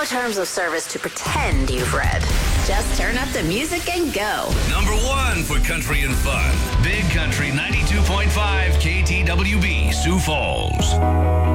terms of service to pretend you've read. Just turn up the music and go. Number 1 for country and fun. Big Country 92.5 KTWB, Sioux Falls.